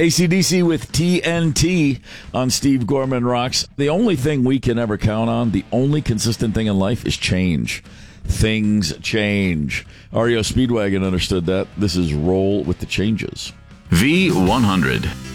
AC/DC with TNT on Steve Gorman Rocks. The only thing we can ever count on, the only consistent thing in life is change. Things change. REO Speedwagon understood that. This is Roll with the Changes. V100.